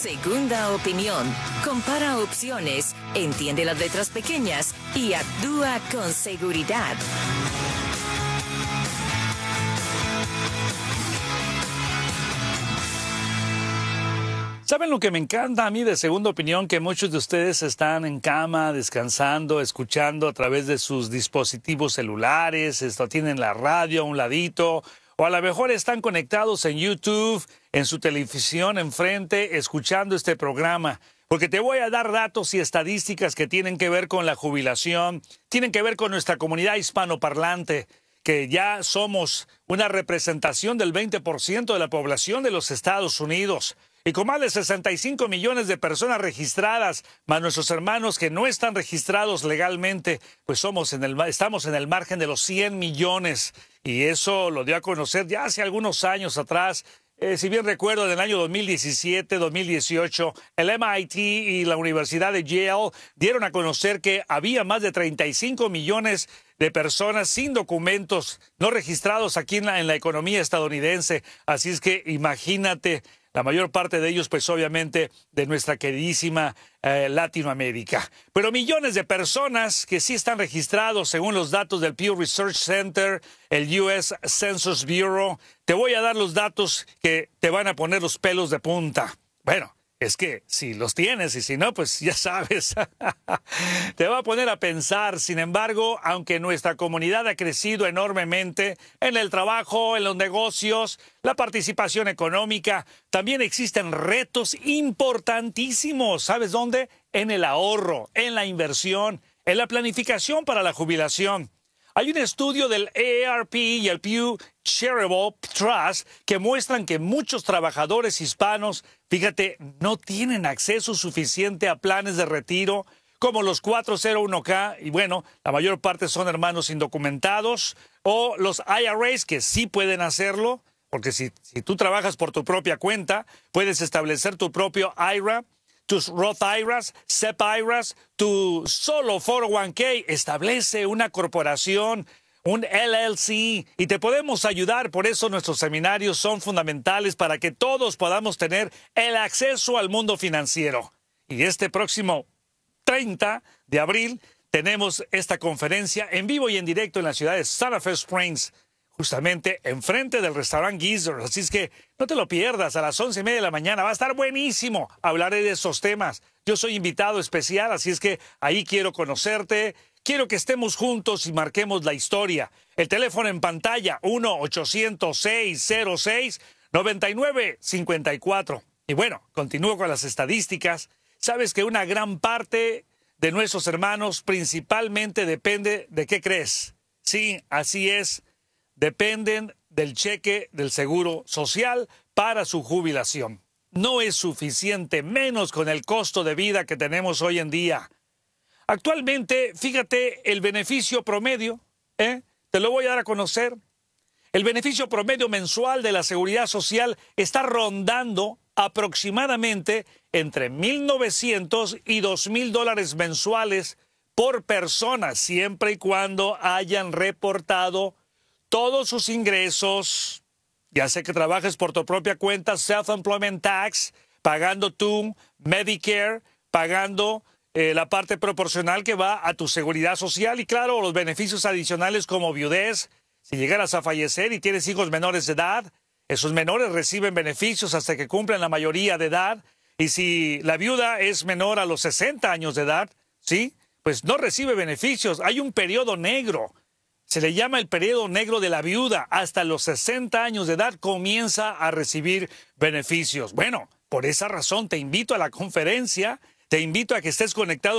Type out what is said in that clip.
Segunda opinión. Compara opciones, entiende las letras pequeñas y actúa con seguridad. ¿Saben lo que me encanta a mí de Segunda Opinión? Que muchos de ustedes están en cama, descansando, escuchando a través de sus dispositivos celulares, tienen la radio a un ladito, o a lo mejor están conectados en YouTube, en su televisión enfrente, escuchando este programa. Porque te voy a dar datos y estadísticas que tienen que ver con la jubilación, tienen que ver con nuestra comunidad hispanoparlante, que ya somos una representación del 20% de la población de los Estados Unidos. Y con más de 65 millones de personas registradas, más nuestros hermanos que no están registrados legalmente, pues estamos en el margen de los 100 millones. Y eso lo dio a conocer ya hace algunos años atrás. Si bien recuerdo, en el año 2017, 2018, el MIT y la Universidad de Yale dieron a conocer que había más de 35 millones de personas sin documentos, no registrados aquí en la economía estadounidense. Así es que imagínate, la mayor parte de ellos, pues obviamente, de nuestra queridísima Latinoamérica. Pero millones de personas que sí están registrados según los datos del Pew Research Center, el US Census Bureau. Te voy a dar los datos que te van a poner los pelos de punta. Bueno, es que si los tienes y si no, pues ya sabes, te va a poner a pensar. Sin embargo, aunque nuestra comunidad ha crecido enormemente en el trabajo, en los negocios, la participación económica, también existen retos importantísimos. ¿Sabes dónde? En el ahorro, en la inversión, en la planificación para la jubilación. Hay un estudio del AARP y el Pew Charitable Trust que muestran que muchos trabajadores hispanos, fíjate, no tienen acceso suficiente a planes de retiro como los 401k, y bueno, la mayor parte son hermanos indocumentados, o los IRAs que sí pueden hacerlo, porque si tú trabajas por tu propia cuenta, puedes establecer tu propio IRA, tus Roth IRAs, SEP IRAs, tu solo 401k, establece una corporación, un LLC, y te podemos ayudar. Por eso nuestros seminarios son fundamentales para que todos podamos tener el acceso al mundo financiero. Y este próximo 30 de abril tenemos esta conferencia en vivo y en directo en la ciudad de Santa Fe Springs, justamente enfrente del restaurante Geezer. Así es que no te lo pierdas, a las 11:30 de la mañana. Va a estar buenísimo. Hablaré de esos temas. Yo soy invitado especial, así es que ahí quiero conocerte. Quiero que estemos juntos y marquemos la historia. El teléfono en pantalla, 1-800-606-9954. Y bueno, continúo con las estadísticas. Sabes que una gran parte de nuestros hermanos principalmente depende de ¿qué crees? Sí, así es. Dependen del cheque del Seguro Social para su jubilación. No es suficiente, menos con el costo de vida que tenemos hoy en día. Actualmente, fíjate, el beneficio promedio, te lo voy a dar a conocer. El beneficio promedio mensual de la Seguridad Social está rondando aproximadamente entre $1,900 y $2,000 mensuales por persona, siempre y cuando hayan reportado todos sus ingresos, ya sea que trabajes por tu propia cuenta, Self-Employment Tax, pagando tu Medicare, pagando la parte proporcional que va a tu seguridad social y, claro, los beneficios adicionales como viudez. Si llegaras a fallecer y tienes hijos menores de edad, esos menores reciben beneficios hasta que cumplan la mayoría de edad. Y si la viuda es menor a los 60 años de edad, ¿sí?, pues no recibe beneficios. Hay un periodo negro. Se le llama el periodo negro de la viuda. Hasta los 60 años de edad comienza a recibir beneficios. Bueno, por esa razón te invito a la conferencia, te invito a que estés conectado